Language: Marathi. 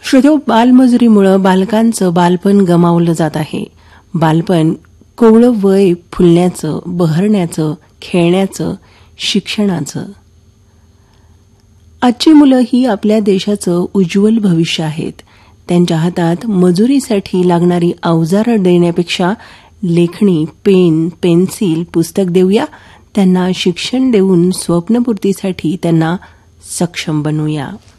श्रोतो, बालमजुरीमुळे बालकांचं बालपण गमावलं जात आहे. बालपण कोवळं वय फुलण्याचं, बहरण्याचं, खेळण्याचं, शिक्षणाचं. आजची मुलं ही आपल्या देशाचं उज्ज्वल भविष्य आहेत. त्यांच्या हातात मजुरीसाठी लागणारी अवजारं देण्यापेक्षा लेखणी, पेन, पेन्सिल, पुस्तक देऊया. त्यांना शिक्षण देऊन स्वप्नपूर्तीसाठी त्यांना सक्षम बनवूया.